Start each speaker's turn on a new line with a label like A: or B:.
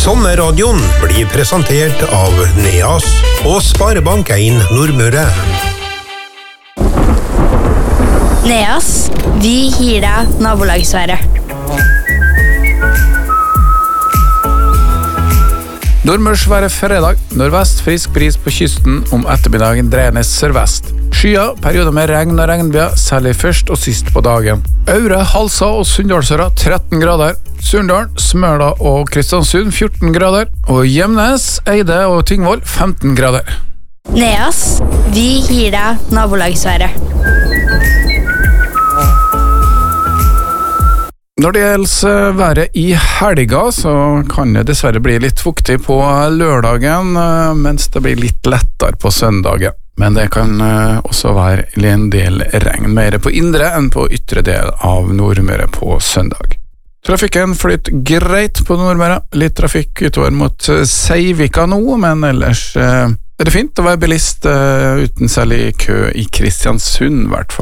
A: Sommerradioen blir presentert av Neas og Sparebank 1 Nordmøre.
B: Neas, vi gir deg nabolagsværet.
C: Nordmørsværet fredag. Nordvest frisk bris på kysten, om ettermiddagen dreiende sørvest. Skyer, perioder med regn og regnbyger, særlig først og sist på dagen. Aure, Halsa og Sunndalsøra 13 grader. Surndal, Smøla og Kristiansund 14 grader. Og Gjemnes, Eide og Tingvoll 15 grader.
B: Neas, vi gir deg nabolagsværet.
C: Når det gjelder været i helga, så kan det dessverre bli litt fuktig på lørdagen, mens det blir litt lettere på søndagen. Men det kan også være en del regn, mer på indre enn på ytre del av Nordmøre på søndag. Trafikken flytter greit på Nordmøre, litt trafikk utover mot Seivika nå, men ellers er det fint å være bilist uten særlig kø i Kristiansund i hvert fall.